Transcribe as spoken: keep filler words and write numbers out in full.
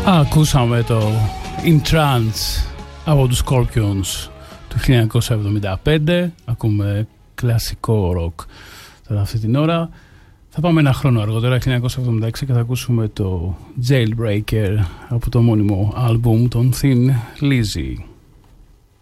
Ακούσαμε το In Trance από τους Scorpions του χίλια εννιακόσια εβδομήντα πέντε. Ακούμε κλασικό ροκ τώρα αυτή την ώρα. Θα πάμε ένα χρόνο αργότερα, χίλια εννιακόσια εβδομήντα έξι, και θα ακούσουμε το Jailbreaker από το μόνιμο άλμπουμ των Thin Lizzy.